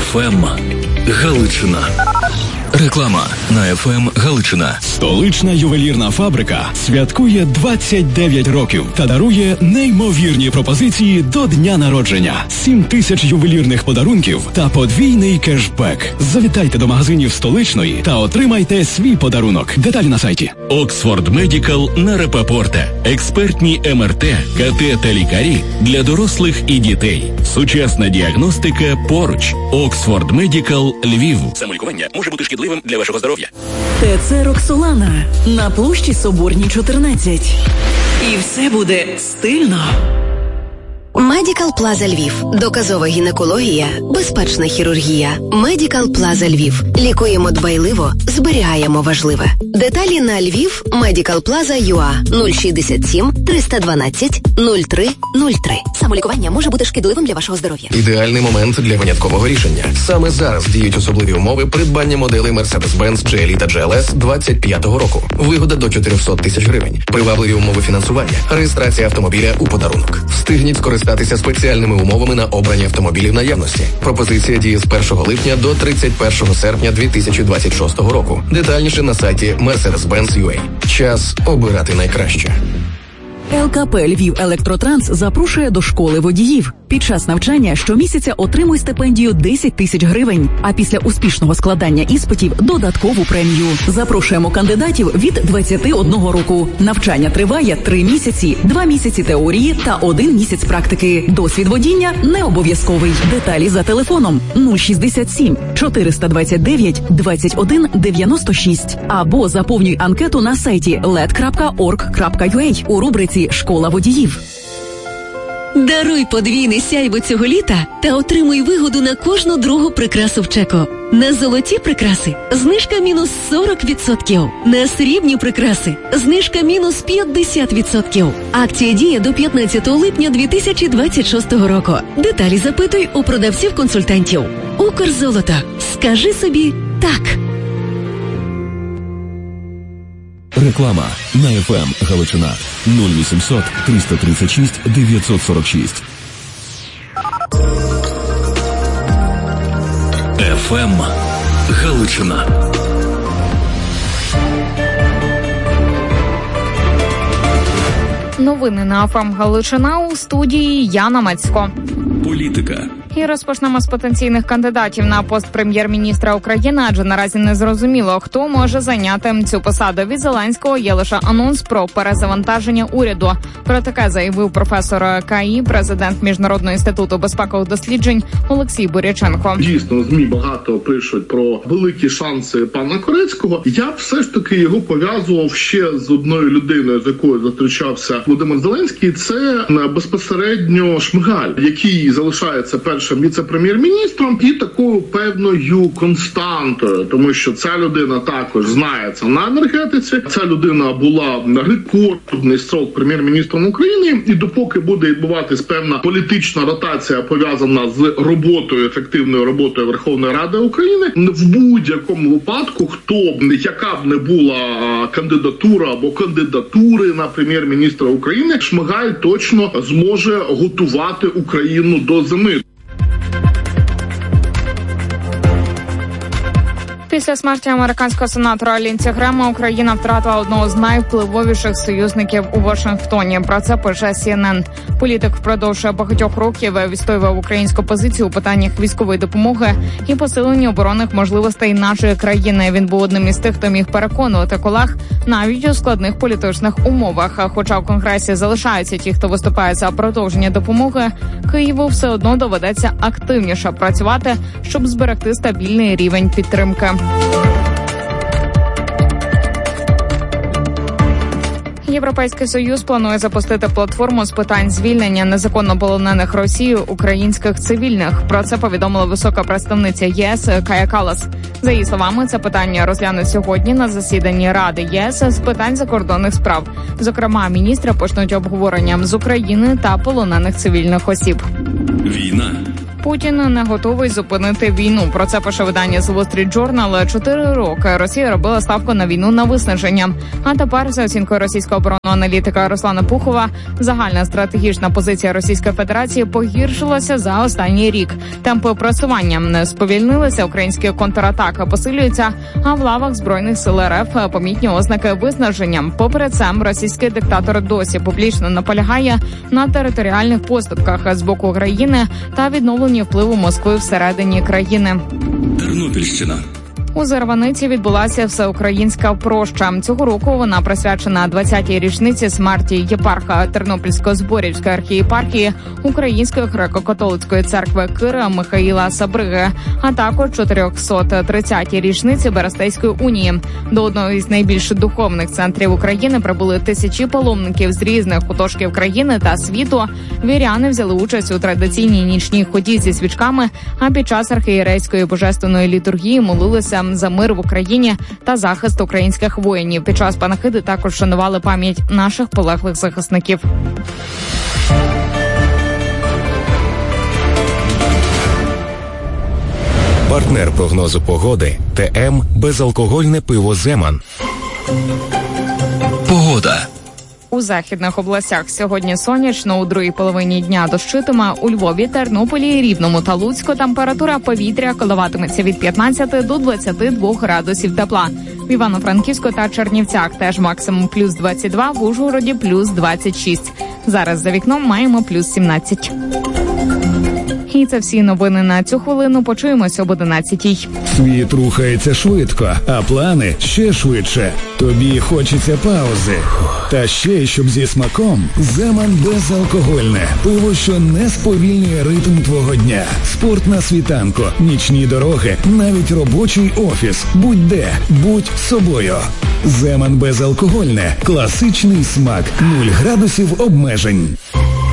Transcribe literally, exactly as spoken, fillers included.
еф ем Галичина. Реклама на еф ем Галичина. Столична ювелірна фабрика святкує двадцять дев'ять років та дарує неймовірні пропозиції до дня народження. сім тисяч ювелірних подарунків та подвійний кешбек. Завітайте до магазинів Столичної та отримайте свій подарунок. Деталі на сайті. Оксфорд Медикал на Рапопорта. Експертні ем ер те, ка те та лікарі для дорослих і дітей. Сучасна діагностика поруч. Оксфорд Медикал Львів. Самолікування може бути шкідливим для вашого здоров'я. ТЦ «Роксолана» на площі Соборній, чотирнадцять. І все буде стильно. Медикал Плаза Львів. Доказова гінекологія, безпечна хірургія. Медикал Плаза Львів. Лікуємо дбайливо, зберігаємо важливе. Деталі на Львів Медикал Плаза ю а нуль шістдесят сім триста дванадцять нуль три нуль три. Самолікування може бути шкідливим для вашого здоров'я. Ідеальний момент для виняткового рішення. Саме зараз діють особливі умови придбання моделей Mercedes-Benz джі ел і та джі ел ес двадцять п'ятого року. Вигода до чотириста тисяч гривень. Привабливі умови фінансування. Реєстрація автомобіля у подарунок. Встигніть скористатися спеціальними умовами на обрані автомобілі в наявності. Пропозиція діє з першого липня до тридцять першого серпня дві тисячі двадцять шостого року. Детальніше на сайті Mercedes-Benz точка ю а. Час обирати найкраще. ел ка пе «Львів Електротранс» запрошує до школи водіїв. Під час навчання щомісяця отримуй стипендію десять тисяч гривень, а після успішного складання іспитів – додаткову премію. Запрошуємо кандидатів від двадцяти одного року. Навчання триває три місяці, два місяці теорії та один місяць практики. Досвід водіння не обов'язковий. Деталі за телефоном нуль шістдесят сім чотириста двадцять дев'ять двадцять один дев'яносто шість або заповнюй анкету на сайті лед крапка орг крапка ю а у рубриці «Школа водіїв». Даруй подвійне сяйво цього літа та отримуй вигоду на кожну другу прикрасу в Чеко. На золоті прикраси знижка мінус сорок відсотків. На срібні прикраси знижка мінус п'ятдесят відсотків. Акція діє до п'ятнадцятого липня дві тисячі двадцять шостого року. Деталі запитуй у продавців-консультантів. Укрзолото. Скажи собі «так». Реклама на еф ем Галичина. нуль вісімсот триста тридцять шість дев'ятсот сорок шість. еф ем Галичина. Новини на еф ем Галичина, у студії Яна Мацько. Політика. І розпочнемо з потенційних кандидатів на пост прем'єр-міністра України, адже наразі не зрозуміло, хто може зайняти цю посаду. Від Зеленського є лише анонс про перезавантаження уряду. Про таке заявив професор ка і, президент Міжнародного інституту безпекових досліджень Олексій Буряченко. Дійсно, ЗМІ багато пишуть про великі шанси пана Корецького. Я все ж таки його пов'язував ще з одною людиною, з якою зустрічався Володимир Зеленський. Це безпосередньо Шмигаль, який залишається першим віце-прем'єр-міністром і такою певною константою, тому що ця людина також знається на енергетиці. Ця людина була рекордний строк прем'єр-міністром України, і допоки буде відбуватись певна політична ротація, пов'язана з роботою, ефективною роботою Верховної Ради України, в будь-якому випадку, хто б, яка б не була кандидатура або кандидатури на прем'єр-міністра України, Шмигаль точно зможе готувати Україну до зими. Після смерті американського сенатора Лінсі Грема Україна втратила одного з найвпливовіших союзників у Вашингтоні. Про це пише сі ен ен. Політик впродовж багатьох років відстоював українську позицію у питаннях військової допомоги і посилення оборонних можливостей нашої країни. Він був одним із тих, хто міг переконувати колег навіть у складних політичних умовах. Хоча в Конгресі залишаються ті, хто виступає за продовження допомоги, Києву все одно доведеться активніше працювати, щоб зберегти стабільний рівень підтримки. Європейський Союз планує запустити платформу з питань звільнення незаконно полонених Росією українських цивільних. Про це повідомила висока представниця ЄС Кая Каллас. За її словами, це питання розглянуть сьогодні на засіданні Ради ЄС з питань закордонних справ. Зокрема, міністри почнуть обговоренням з України та полонених цивільних осіб. Війна. Путін не готовий зупинити війну. Про це пише видання The Wall Street Journal. Чотири роки Росія робила ставку на війну на виснаження. А тепер, за оцінкою російського оборонного аналітика Руслана Пухова, загальна стратегічна позиція Російської Федерації погіршилася за останній рік. Темпи просування не сповільнилися, українські контратаки посилюються, а в лавах Збройних сил РФ помітні ознаки виснаження. Попри це, російський диктатор досі публічно наполягає на територіальних поступках з боку України та відновленні впливу Москви всередині країни. Тернопільщина. У Зарваниці відбулася всеукраїнська проща. Цього року вона присвячена двадцятій річниці смерті єпарха Тернопільсько-Зборівської архієпархії Української греко-католицької церкви Кира Михаїла Сабриги, а також чотирьохсот тридцятій річниці Берестейської унії. До одного із найбільш духовних центрів України прибули тисячі паломників з різних куточків країни та світу. Віряни взяли участь у традиційній нічній ході зі свічками, а під час архієрейської божественної літургії молилися за мир в Україні та захист українських воїнів. Під час панахиди також шанували пам'ять наших полеглих захисників. Партнер прогнозу погоди ТМ безалкогольне пиво «Земан». Погода. У західних областях сьогодні сонячно, у другій половині дня дощитиме. У Львові, Тернополі, Рівному та Луцьку температура повітря коливатиметься від п'ятнадцяти до двадцяти двох градусів тепла. В Івано-Франківську та Чернівцях теж максимум плюс двадцять два, в Ужгороді плюс двадцять шість. Зараз за вікном маємо плюс сімнадцять. І це всі новини на цю хвилину. Почуємося об одинадцятій. Світ рухається швидко, а плани ще швидше. Тобі хочеться паузи. Та ще, щоб зі смаком, «Земан» безалкогольне. Пиво, що не сповільнює ритм твого дня. Спорт на світанку, нічні дороги, навіть робочий офіс. Будь-де, будь собою. «Земан» безалкогольне. Класичний смак. Нуль градусів обмежень.